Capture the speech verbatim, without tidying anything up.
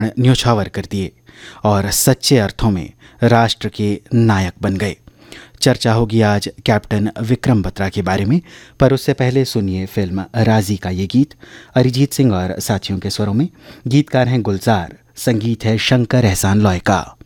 न्योछावर कर दिए और सच्चे अर्थों में राष्ट्र के नायक बन गए। चर्चा होगी आज कैप्टन विक्रम बत्रा के बारे में, पर उससे पहले सुनिए फिल्म राजी का ये गीत अरिजीत सिंह और साथियों के स्वरों में। गीतकार हैं गुलजार, संगीत है शंकर एहसान लॉय का।